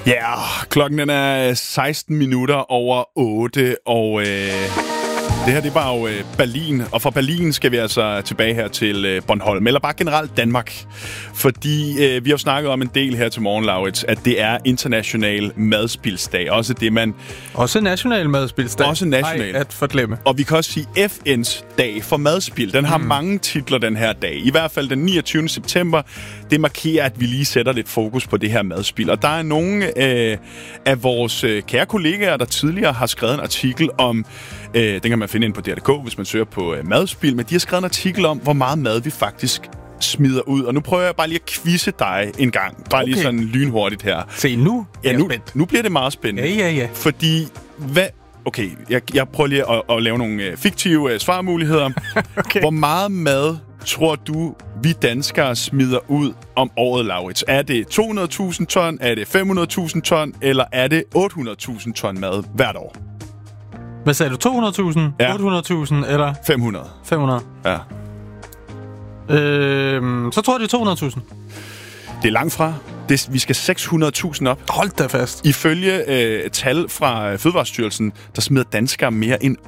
Ja, klokken den er 16 minutter over 8, og det her, det var jo Berlin, og fra Berlin skal vi altså tilbage her til Bornholm, eller bare generelt Danmark. Fordi vi har jo snakket om en del her til morgen, Laurits, at det er international madspilsdag. Også national madspilsdag. Også national. Ej, at forglemme. Og vi kan også sige FN's dag for madspil. Den har mange titler, den her dag. I hvert fald den 29. september. Det markerer, at vi lige sætter lidt fokus på det her madspil. Og der er nogle af vores kære kollegaer, der tidligere har skrevet en artikel om, den kan man finde ind på DR.dk, hvis man søger på madspil, men de har skrevet en artikel om, hvor meget mad vi faktisk smider ud. Og nu prøver jeg bare lige at quizze dig en gang. Bare lige sådan lynhurtigt her. Se, nu nu bliver det meget spændende. Ja. Fordi, okay, jeg prøver lige at lave nogle fiktive svarmuligheder. Okay. Hvor meget mad tror du, vi danskere smider ud om året, Laurits? Er det 200.000 ton, er det 500.000 ton, eller er det 800.000 ton mad hvert år? Hvad sagde du? 200.000? Ja. 800.000 eller? 500. 500. Ja. Så tror jeg, det er 200.000. Det er langt fra. Vi skal 600.000 op. Hold da fast. Ifølge tal fra Fødevarestyrelsen, der smider danskere mere end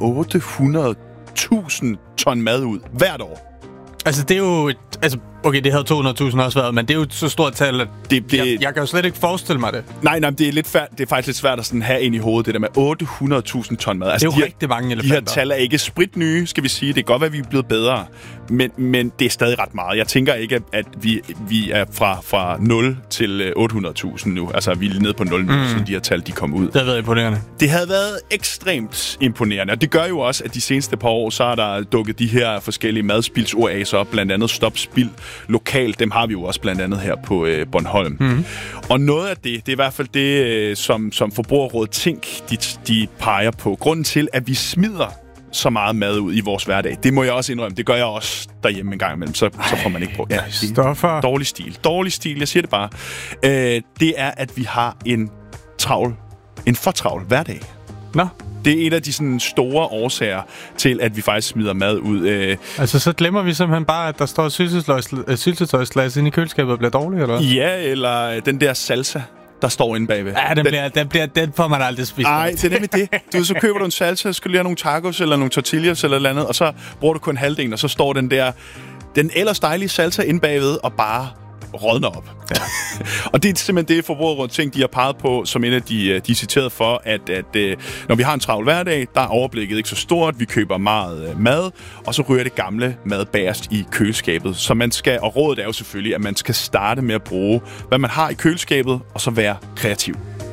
800.000 ton mad ud hvert år. Altså, det er jo... Okay, det havde 200.000 også været, men det er jo et så stort tal, at jeg kan jo slet ikke forestille mig det. Nej, det er faktisk lidt svært at sådan have ind i hovedet, det der med 800.000 ton mad. Altså, det er jo rigtig mange elefanter. De her tal er ikke spritnye, skal vi sige. Det kan godt være, at vi er blevet bedre, men det er stadig ret meget. Jeg tænker ikke, at vi er fra 0 til 800.000 nu. Altså, vi er nede på 0 nu, siden de her tal de kom ud. Det har været imponerende. Det havde været ekstremt imponerende, og det gør jo også, at de seneste par år, så er der dukket de her forskellige madspildsoaser op, blandt andet Stop Spild lokalt. Dem har vi jo også blandt andet her på Bornholm. Og noget af det er i hvert fald det, som Forbrugerrådet Tænk, de peger på. Grunden til, at vi smider så meget mad ud i vores hverdag, det må jeg også indrømme. Det gør jeg også derhjemme en gang imellem. Så får man ikke brugt det. Stoffer. Dårlig stil, jeg siger det bare. Det er, at vi har en for travl hverdag. Nå. Det er en af de sådan store årsager til, at vi faktisk smider mad ud. Altså, så glemmer vi simpelthen bare, at der står syltetøjsglas inde i køleskabet og bliver dårlig, eller hvad? Ja, eller den der salsa, der står inde bagved. Ja, den får man aldrig spist. Nej, det er nemlig det. Så køber du en salsa, skal du lige have nogle tacos eller nogle tortillas eller noget andet, og så bruger du kun halvdelen, og så står den ellers dejlige salsa inde bagved og bare rådner op. Ja. Og det er simpelthen det, Forbrugerrådet Tænk, de har peget på, som en af de er citeret for, at når vi har en travl hverdag, der er overblikket ikke så stort, vi køber meget mad, og så ryger det gamle mad bagerst i køleskabet. Så og rådet er jo selvfølgelig, at man skal starte med at bruge, hvad man har i køleskabet, og så være kreativ.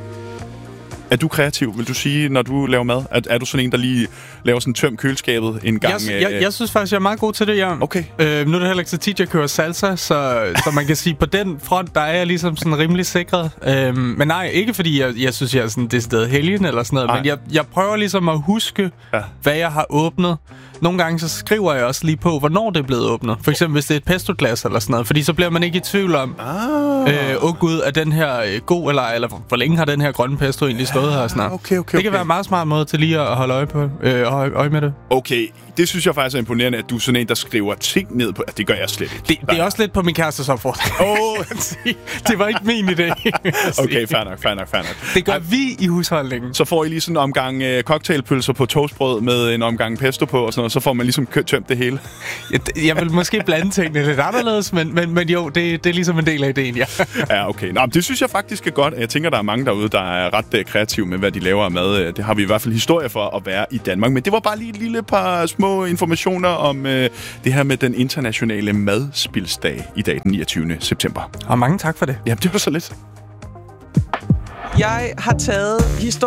Er du kreativ, vil du sige, når du laver mad? Er du sådan en, der lige laver sådan tøm køleskabet en gang? Jeg synes faktisk, jeg er meget god til det, ja. Okay. Nu er det heller ikke så tit, jeg kører salsa, så man kan sige, på den front, der er jeg ligesom sådan rimelig sikret. Men nej, ikke fordi jeg synes, jeg er sådan decideret helgen eller sådan noget, men jeg prøver ligesom at huske, hvad jeg har åbnet. Nogle gange så skriver jeg også lige på, hvornår det er blevet åbnet. For eksempel, hvis det er et pestoglas eller sådan noget. Fordi så bliver man ikke i tvivl om, gud, er den her god eller hvor længe har den her grønne pesto egentlig stået her snart. Okay. Det kan være en meget smart måde til lige at holde øje med det. Okay, det synes jeg faktisk er imponerende, at du er sådan en, der skriver ting ned på. Det gør jeg slet ikke. Det er også lidt på min kærestes opfordring. Det var ikke min idé. Okay, fair nok. Det gør vi i husholdningen. Så får I lige sådan en omgang cocktailpølser på toastbrød med en omgang pesto på og sådan noget, så får man ligesom tømt det hele. Jeg vil måske blande tingene lidt anderledes, men jo, det er ligesom en del af ideen, ja. Ja, okay. Nå, det synes jeg faktisk er godt. Jeg tænker, der er mange derude, der er ret kreative med, hvad de laver af mad. Det har vi i hvert fald historie for at være i Danmark. Men det var bare lige et lille par små informationer om det her med den internationale madspilsdag i dag, den 29. september. Og mange tak for det. Jamen, det var så lidt. Jeg har taget